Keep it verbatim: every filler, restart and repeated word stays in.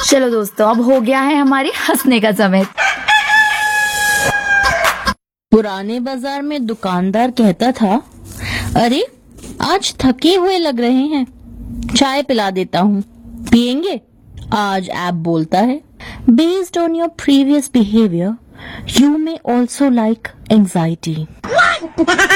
चलो दोस्तों, अब हो गया है हमारे हंसने का समय। पुराने बाजार में दुकानदार कहता था, अरे आज थके हुए लग रहे हैं, चाय पिला देता हूँ, पियेंगे? आज ऐप बोलता है, based on your previous behaviour you may also like anxiety.